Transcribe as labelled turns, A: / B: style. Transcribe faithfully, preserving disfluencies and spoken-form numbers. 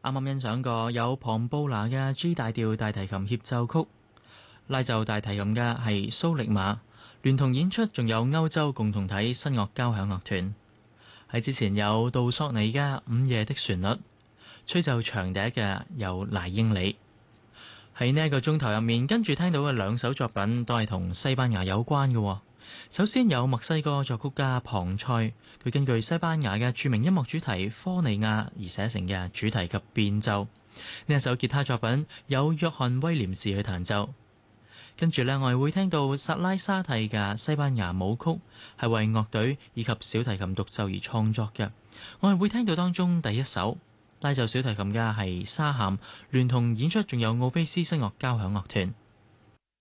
A: 啱啱欣賞過有龐布拿嘅 G 大調大提琴協奏曲，拉奏大提琴嘅係蘇力馬，聯同演出仲有歐洲共同體新樂交響樂團。喺之前有杜索尼嘅《午夜的旋律》，吹奏長笛嘅有賴英里。喺呢一個鐘頭入面，跟住聽到嘅兩首作品都係同西班牙有關嘅。首先有墨西哥作曲家龐塞，佢根據西班牙嘅著名音樂主題《科尼亞》而寫成嘅主題及變奏。呢一首吉他作品有約翰威廉士去彈奏。跟住呢，我哋會聽到薩拉沙蒂嘅西班牙舞曲，係為樂隊以及小提琴獨奏而創作嘅。我哋會聽到當中第一首拉奏小提琴嘅係沙咸，聯同演出仲有奧菲斯新樂交響樂團。